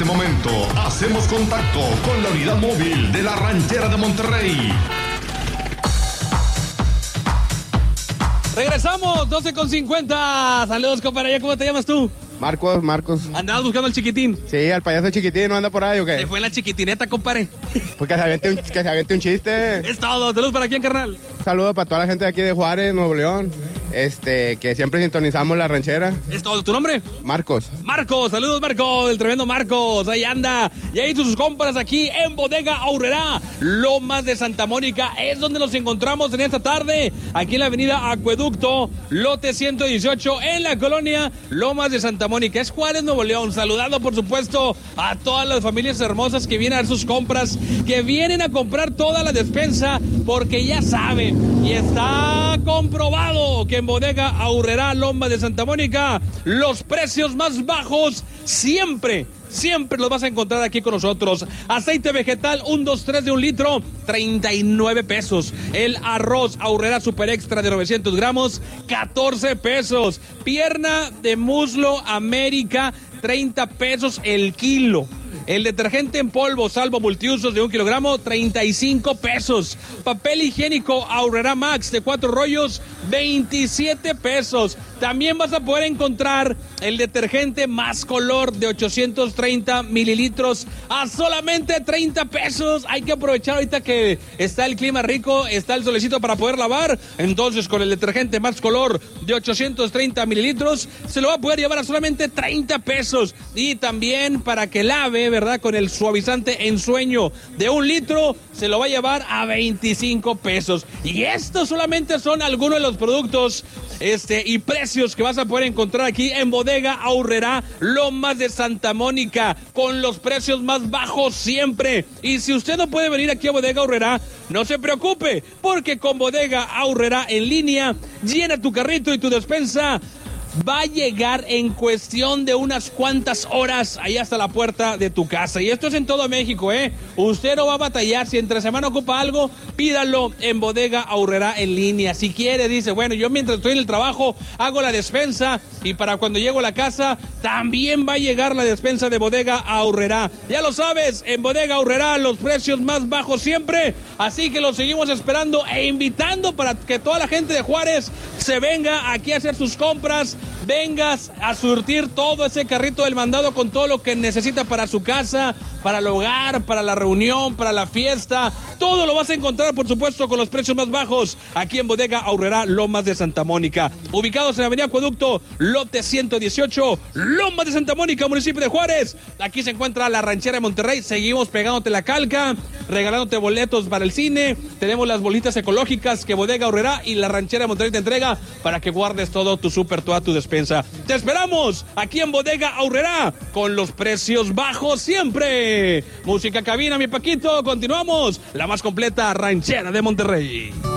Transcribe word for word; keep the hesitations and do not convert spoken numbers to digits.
este momento hacemos contacto con la unidad móvil de la Ranchera de Monterrey. Regresamos, doce con cincuenta. Saludos, compadre. ¿Cómo te llamas tú? Marcos, Marcos. ¿Andabas buscando al chiquitín? Sí, al payaso chiquitín, ¿no anda por ahí o qué? Se fue en la chiquitineta, compadre. Pues que se aviente un, que se aviente un chiste. Es todo. Saludos para quién, carnal. Un saludo para toda la gente de aquí de Juárez, Nuevo León. Este, que siempre sintonizamos la ranchera. Es todo. ¿Tu nombre? Marcos. Marcos, saludos, Marcos, el tremendo Marcos. Ahí anda. Y ahí sus compras aquí en Bodega Aurrerá, Lomas de Santa Mónica. Es donde nos encontramos en esta tarde. Aquí en la avenida Acueducto, lote ciento dieciocho, en la colonia Lomas de Santa Mónica. Es Juárez, Nuevo León. Saludando, por supuesto, a todas las familias hermosas que vienen a hacer sus compras, que vienen a comprar toda la despensa, porque ya saben, y está comprobado que en Bodega Aurrerá, Lomas de Santa Mónica, los precios más bajos siempre, siempre los vas a encontrar aquí con nosotros. Aceite vegetal uno, dos, tres de un litro, treinta y nueve pesos. El arroz Aurrerá Super Extra de novecientos gramos, catorce pesos. Pierna de muslo América, treinta pesos el kilo. El detergente en polvo Salvo multiusos de un kilogramo, treinta y cinco pesos. Papel higiénico Aurrerá Max de cuatro rollos, veintisiete pesos. También vas a poder encontrar el detergente Más Color de ochocientos treinta mililitros a solamente treinta pesos. Hay que aprovechar ahorita que está el clima rico, está el solecito para poder lavar. Entonces, con el detergente Más Color de ochocientos treinta mililitros, se lo va a poder llevar a solamente treinta pesos. Y también para que lave, ¿verdad? Con el suavizante Ensueño de un litro, se lo va a llevar a veinticinco pesos. Y estos solamente son algunos de los productos este, y precios que vas a poder encontrar aquí en Bodega Aurrerá, Lomas de Santa Mónica, con los precios más bajos siempre. Y si usted no puede venir aquí a Bodega Aurrerá, no se preocupe, porque con Bodega Aurrerá en línea, llena tu carrito y tu despensa va a llegar en cuestión de unas cuantas horas ahí hasta la puerta de tu casa. Y esto es en todo México, ¿eh? Usted no va a batallar. Si entre semana ocupa algo, pídalo en Bodega Aurrerá en línea. Si quiere, dice, bueno, yo mientras estoy en el trabajo hago la despensa, y para cuando llego a la casa también va a llegar la despensa de Bodega Aurrerá. Ya lo sabes, en Bodega Aurrerá los precios más bajos siempre. Así que los seguimos esperando e invitando para que toda la gente de Juárez se venga aquí a hacer sus compras. Vengas a surtir todo ese carrito del mandado con todo lo que necesita para su casa, para el hogar, para la reunión, para la fiesta. Todo lo vas a encontrar, por supuesto, con los precios más bajos aquí en Bodega Aurrerá, Lomas de Santa Mónica. Ubicados en la avenida Acueducto, lote ciento dieciocho, Lomas de Santa Mónica, municipio de Juárez. Aquí se encuentra la Ranchera de Monterrey. Seguimos pegándote la calca, regalándote boletos para el cine. Tenemos las bolitas ecológicas que Bodega Aurrerá y la Ranchera de Monterrey te entrega para que guardes todo tu súper, toda tu despensa. Te esperamos aquí en Bodega Aurrerá con los precios bajos siempre. Música cabina, mi Paquito. Continuamos. La más completa Ranchera de Monterrey.